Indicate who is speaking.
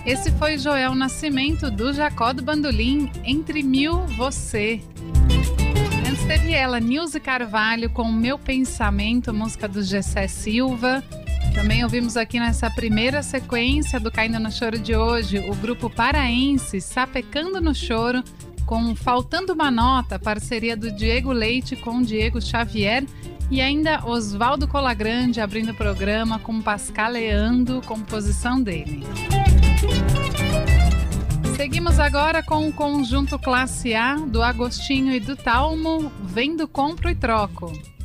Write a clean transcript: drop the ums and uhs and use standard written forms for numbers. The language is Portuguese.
Speaker 1: Esse foi Joel Nascimento, do Jacó do Bandolim, Entre Mil Você. Antes teve ela, Nilce Carvalho, com Meu Pensamento, música do Gessé Silva. Também ouvimos aqui nessa primeira sequência do Caindo no Choro de hoje, o grupo paraense Sapecando no Choro, com Faltando uma Nota, parceria do Diego Leite com Diego Xavier, e ainda Oswaldo Colagrande abrindo o programa com Pascaleando, composição dele. Seguimos agora com o conjunto Classe A, do Agostinho e do Talmo, Vendo, Compro e Troco.